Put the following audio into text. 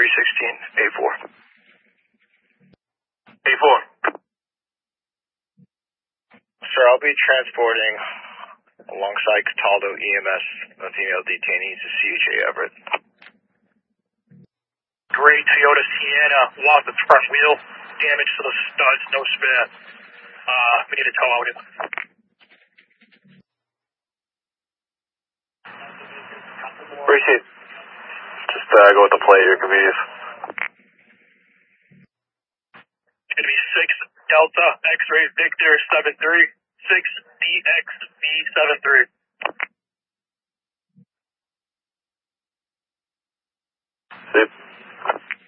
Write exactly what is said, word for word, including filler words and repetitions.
three sixteen, A four. A four. Sir, I'll be transporting alongside Cataldo E M S a female detainee to C H A Everett. Great, Toyota Sienna, lost its front wheel, damage to the studs, no spare. Uh, we need a tow out. Appreciate it. Just uh, go with the plate, your convenience. It's going to be six Delta X-ray Victor seven three, six D X V seven three. See.